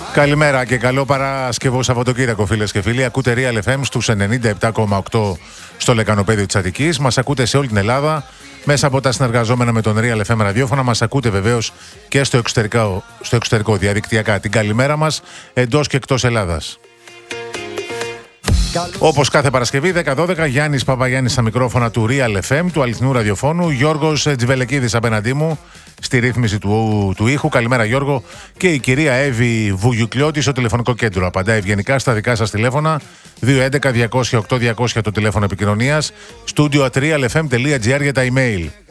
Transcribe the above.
Καλημέρα και καλό Παρασκευό Σαββατοκύριακο, φίλες και φίλοι. Ακούτε Real FM στους 97,8 στο λεκανοπέδιο της Αττικής. Μας ακούτε σε όλη την Ελλάδα μέσα από τα συνεργαζόμενα με τον Real FM ραδιόφωνα. Μας ακούτε βεβαίως και στο εξωτερικό διαδικτυακά. Την καλημέρα μας εντός και εκτός Ελλάδας. Όπως κάθε Παρασκευή 10-12, Γιάννης Παπαγιάννης στα μικρόφωνα του Real FM, του αληθινού ραδιοφώνου. Γιώργος Τζιβελεκίδης απέναντί μου στη ρύθμιση του ήχου. Καλημέρα Γιώργο. Και η κυρία Εύη Βουγιουκλιώτη στο τηλεφωνικό κέντρο. Απαντάει ευγενικά στα δικά σας τηλέφωνα. 211-208-200 το τηλέφωνο επικοινωνίας. Studio@realfm.gr για τα email.